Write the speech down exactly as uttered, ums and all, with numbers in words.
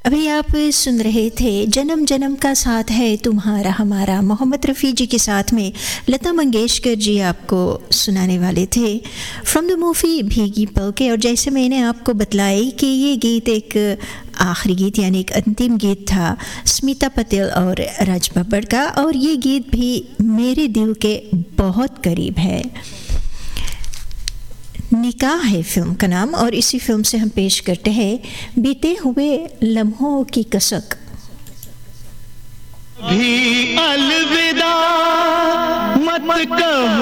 अभी आप सुन रहे थे जन्म जन्म का साथ है तुम्हारा हमारा, मोहम्मद रफ़ी जी के साथ में लता मंगेशकर जी आपको सुनाने वाले थे फ्रॉम द मूवी भीगी पलकें। और जैसे मैंने आपको बतलाई कि ये गीत एक आखिरी गीत यानी एक अंतिम गीत था स्मिता पटेल और राज बब्बर का, और ये गीत भी मेरे दिल के बहुत करीब है। निकाह है फिल्म का नाम, और इसी फिल्म से हम पेश करते हैं बीते हुए लम्हों की कसक। भी अलविदा मत कहो